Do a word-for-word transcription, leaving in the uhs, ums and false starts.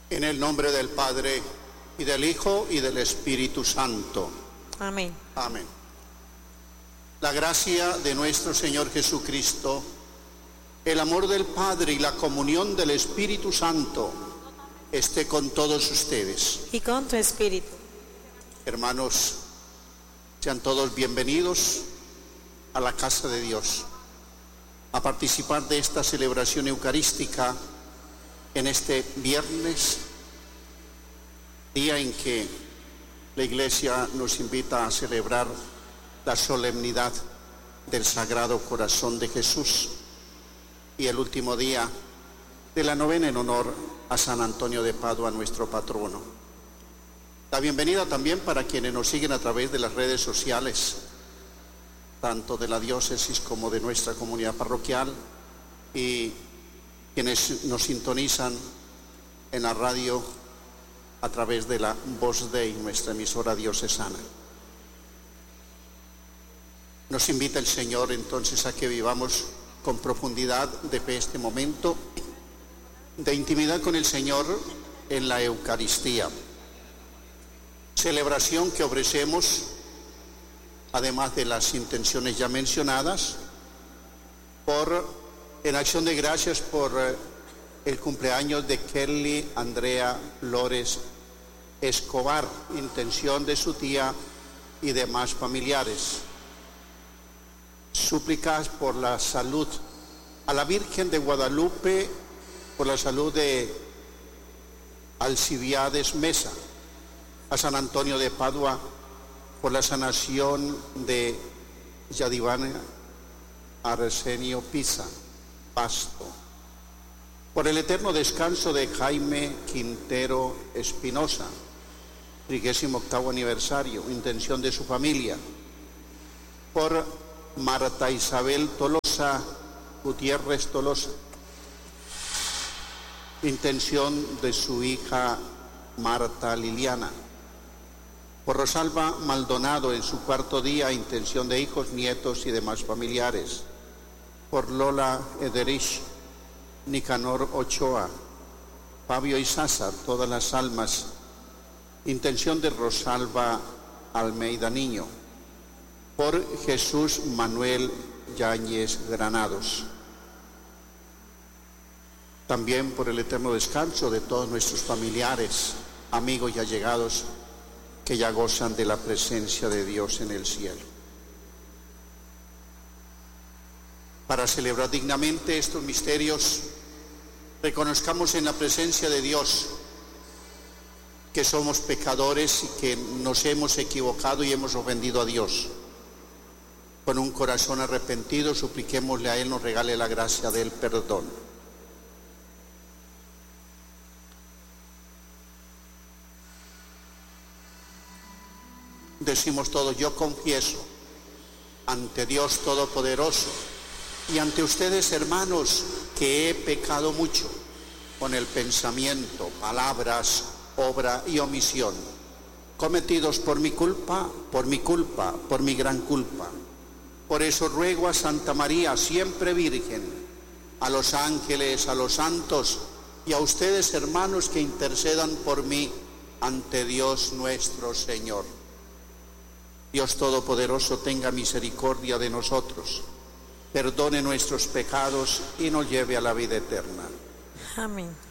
En el nombre del Padre, y del Hijo, y del Espíritu Santo. Amén. Amén. La gracia de nuestro Señor Jesucristo, el amor del Padre y la comunión del Espíritu Santo esté con todos ustedes. Y con tu espíritu. Hermanos, sean todos bienvenidos a la casa de Dios, a participar de esta celebración eucarística en este viernes, día en que la Iglesia nos invita a celebrar la solemnidad del Sagrado Corazón de Jesús y el último día de la novena en honor a San Antonio de Padua, nuestro patrono. La bienvenida también para quienes nos siguen a través de las redes sociales, tanto de la diócesis como de nuestra comunidad parroquial, y quienes nos sintonizan en la radio a través de la Voz Dei, nuestra emisora diocesana. Nos invita el Señor entonces a que vivamos con profundidad de fe este momento de intimidad con el Señor en la Eucaristía, celebración que ofrecemos además de las intenciones ya mencionadas, por en acción de gracias por eh, el cumpleaños de Kelly Andrea Flores Escobar, intención de su tía y demás familiares. Súplicas por la salud a la Virgen de Guadalupe, por la salud de Alcibiades Mesa, a San Antonio de Padua, por la sanación de Yadivana Arsenio Pisa Pasto, por el eterno descanso de Jaime Quintero Espinosa, trigésimo octavo aniversario, intención de su familia, por Marta Isabel Tolosa Gutiérrez Tolosa, intención de su hija Marta Liliana, por Rosalba Maldonado en su cuarto día, intención de hijos, nietos y demás familiares, por Lola Ederich, Nicanor Ochoa, Fabio Isasa, todas las almas, intención de Rosalba Almeida Niño, por Jesús Manuel Yáñez Granados, también por el eterno descanso de todos nuestros familiares, amigos y allegados que ya gozan de la presencia de Dios en el cielo. Para celebrar dignamente estos misterios, reconozcamos en la presencia de Dios que somos pecadores y que nos hemos equivocado y hemos ofendido a Dios. Con un corazón arrepentido, supliquémosle a Él nos regale la gracia del perdón. Decimos todos: yo confieso ante Dios Todopoderoso y ante ustedes, hermanos, que he pecado mucho con el pensamiento, palabras, obra y omisión, cometidos por mi culpa, por mi culpa, por mi gran culpa. Por eso ruego a Santa María, siempre Virgen, a los ángeles, a los santos y a ustedes, hermanos, que intercedan por mí ante Dios nuestro Señor. Dios Todopoderoso tenga misericordia de nosotros, perdone nuestros pecados y nos lleve a la vida eterna. Amén.